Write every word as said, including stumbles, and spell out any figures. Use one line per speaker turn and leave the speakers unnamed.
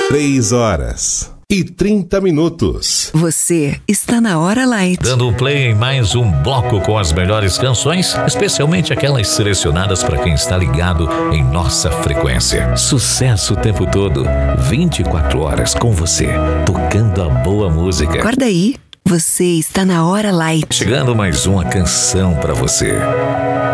Três horas e trinta minutos.
Você está na Hora Light.
Dando um play em mais um bloco com as melhores canções, especialmente aquelas selecionadas para quem está ligado em nossa frequência. Sucesso o tempo todo, vinte e quatro horas com você, tocando a boa música.
Acorda aí, você está na Hora Light.
Chegando mais uma canção para você.